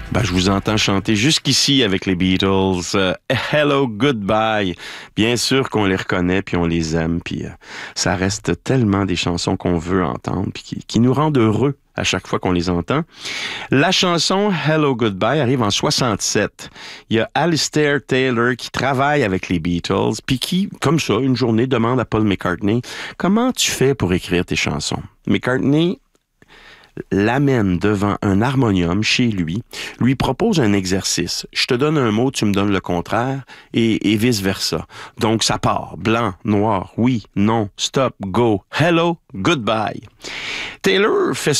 Ben, je vous entends chanter jusqu'ici avec les Beatles. Hello, Goodbye. Bien sûr qu'on les reconnaît, puis on les aime, puis ça reste tellement des chansons qu'on veut entendre, puis qui nous rendent heureux à chaque fois qu'on les entend. La chanson Hello, Goodbye arrive en 67. Il y a Alistair Taylor qui travaille avec les Beatles, puis qui, comme ça, une journée, demande à Paul McCartney « Comment tu fais pour écrire tes chansons? » McCartney l'amène devant un harmonium chez lui, lui propose un exercice. Je te donne un mot, tu me donnes le contraire, et vice-versa. Donc, ça part. Blanc, noir, oui, non, stop, go, hello, goodbye. Taylor fait